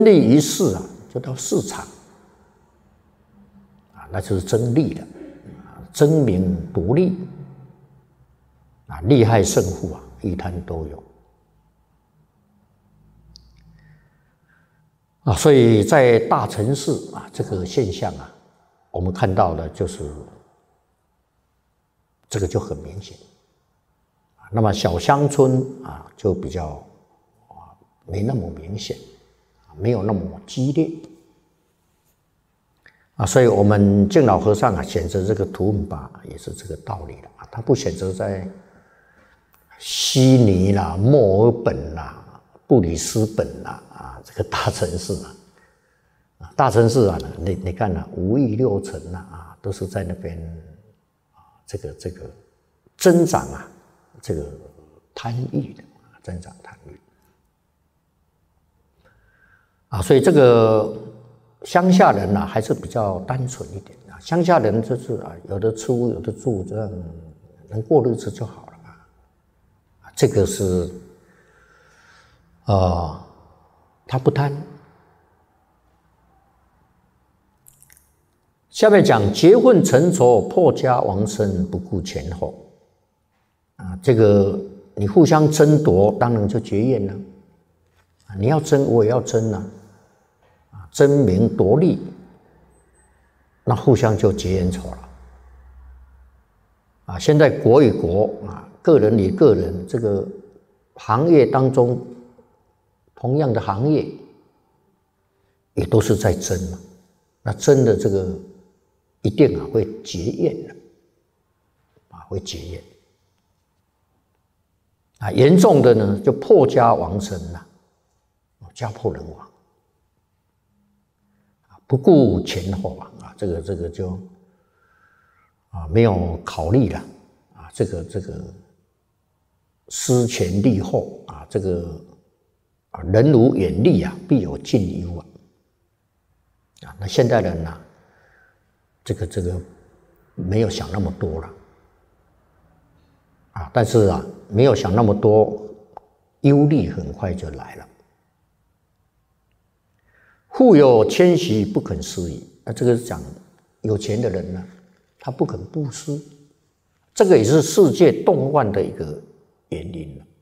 利于世啊，就到市场啊，那就是争利的，争名夺利啊，利害胜负啊，一摊都有啊。所以在大城市啊，这个现象啊，我们看到的就是这个就很明显。那么小乡村啊，就比较没那么明显，没有那么激烈啊。所以我们敬老和尚啊，选择这个图文吧，也是这个道理的啊。他不选择在悉尼啦、墨尔本啦、布里斯本啦啊这个大城市啊，大城市啊，你看啊，5亿6城啊，都是在那边啊，这个增长啊。这个贪欲的增长贪欲啊，所以这个乡下人呢，还是比较单纯一点啊。乡下人就是啊，有的吃有的住，这样能过日子就好了啊。这个是他不贪。下面讲结婚成仇，破家亡身，不顾前后。啊，这个你互相争夺，当然就结怨了。啊，你要争，我也要争啊，争名夺利，那互相就结冤仇了。啊，现在国与国啊，个人与个人，这个行业当中，同样的行业，也都是在争嘛。那争的这个一定啊会结怨的，啊会结怨。啊，严重的呢，就破家亡身了，家破人亡，不顾前后啊，这个就啊没有考虑了啊，这个思前虑后啊，这个啊人无远虑啊，必有近忧啊，那现代人呢，这个没有想那么多了。啊，但是啊，没有想那么多，忧虑很快就来了。富有谦虚，不肯施予。那这个是讲有钱的人呢，他不肯布施，这个也是世界动乱的一个原因了。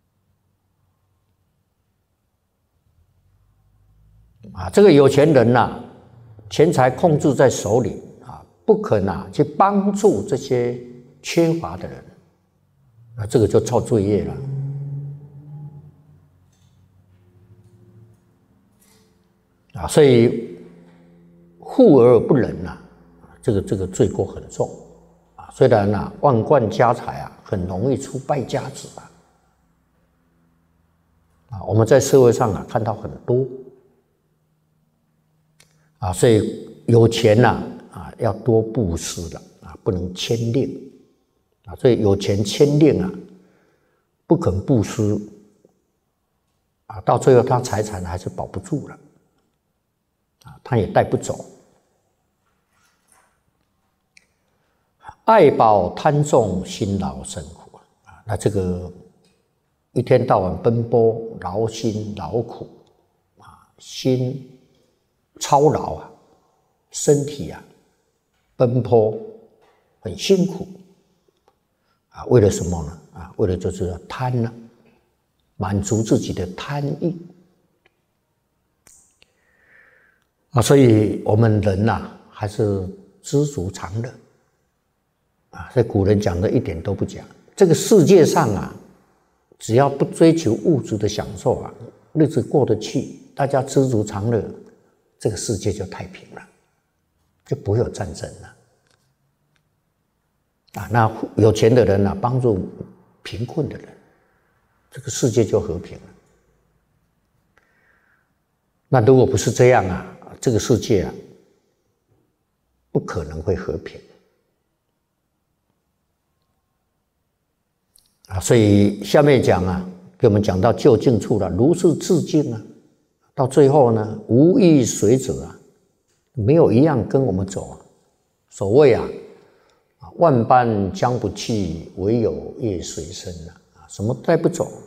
啊，这个有钱人呐，钱财控制在手里啊，不肯啊去帮助这些缺乏的人。那这个就造罪业了啊！所以富而不仁呐，这个罪过很重啊。虽然呐万贯家财啊，很容易出败家子啊，我们在社会上啊看到很多啊，所以有钱呐啊要多布施的啊，不能牵令。啊，所以有钱牵令啊，不肯布施啊，到最后他财产还是保不住了啊，他也带不走。爱宝贪重，辛劳生苦啊，那这个一天到晚奔波，劳心劳苦啊，心操劳啊，身体啊奔波很辛苦。啊，为了什么呢？啊，为了就是贪呢，满足自己的贪欲啊，所以我们人呐，还是知足常乐啊。所以古人讲的一点都不假。这个世界上啊，只要不追求物质的享受啊，日子过得去，大家知足常乐，这个世界就太平了，就不会有战争了。啊，那有钱的人啊，帮助贫困的人，这个世界就和平了。那如果不是这样啊，这个世界啊，不可能会和平啊。所以下面讲啊，给我们讲到就近处了，如是自尽啊，到最后呢，无一随者啊，没有一样跟我们走啊。所谓啊。万般将不去，唯有业随身啊！什么带不走